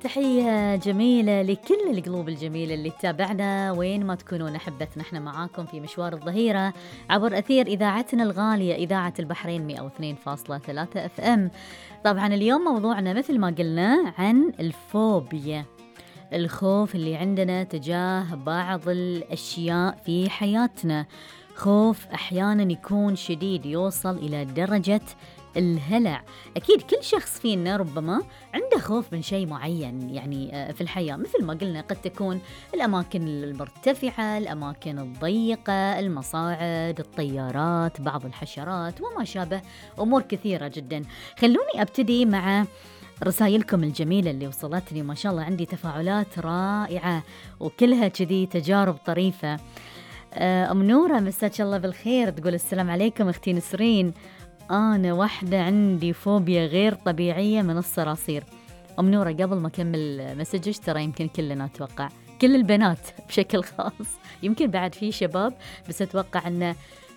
تحية جميلة لكل القلوب الجميلة اللي تتابعنا وين ما تكونون أحبتنا. احنا معاكم في مشوار الظهيرة عبر أثير إذاعتنا الغالية إذاعة البحرين 102.3 اف ام. طبعا اليوم موضوعنا مثل ما قلنا عن الفوبيا، الخوف اللي عندنا تجاه بعض الأشياء في حياتنا. خوف أحيانا يكون شديد يوصل إلى درجة الهلع. أكيد كل شخص فينا ربما عنده خوف من شيء معين يعني في الحياة، مثل ما قلنا قد تكون الأماكن المرتفعة، الأماكن الضيقة، المصاعد، الطيارات، بعض الحشرات وما شابه، أمور كثيرة جدا. خلوني أبتدي مع رسائلكم الجميلة اللي وصلتني، ما شاء الله عندي تفاعلات رائعة وكلها كذي تجارب طريفة. أم نورة مساك الله بالخير، تقول السلام عليكم أختي نسرين، أنا واحدة عندي فوبيا غير طبيعية من الصراصير. أم نورة قبل ما أكمل مسجش، ترى يمكن كلنا أتوقع كل البنات بشكل خاص، يمكن بعد في شباب، بس أتوقع أن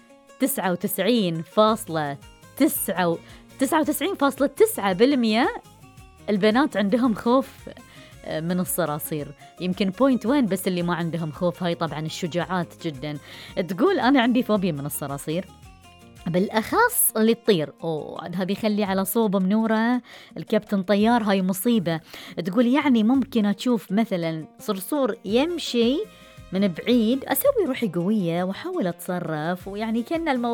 99.9% البنات عندهم خوف من الصراصير. يمكن 0.1 بس اللي ما عندهم خوف، هاي طبعا الشجاعات جدا. تقول أنا عندي فوبيا من الصراصير بالأخص اللي تطير. هذا يخلي على صوب منورة الكابتن طيار، هاي مصيبة. تقول يعني ممكن أشوف مثلا صرصور يمشي من بعيد، أسوي روحي قوية وأحاول أتصرف، ويعني كأن الموضوع